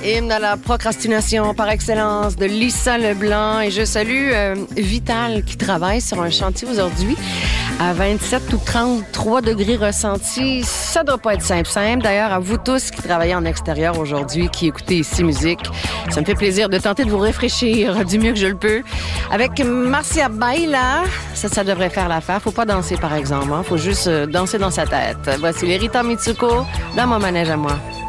hymne à la procrastination par excellence de Lisa Leblanc. Et je salue Vital qui travaille sur un chantier aujourd'hui à 27 ou 33 degrés ressentis. Ça doit pas être simple. D'ailleurs, à vous tous qui travaillez en extérieur aujourd'hui, qui écoutez ici musique, ça me fait plaisir de tenter de vous rafraîchir du mieux que je le peux. Avec Marcia Baila, ça devrait faire l'affaire. Faut pas danser, par exemple. Faut juste danser dans sa tête. Voici les Rita Mitsuko dans mon manège à moi.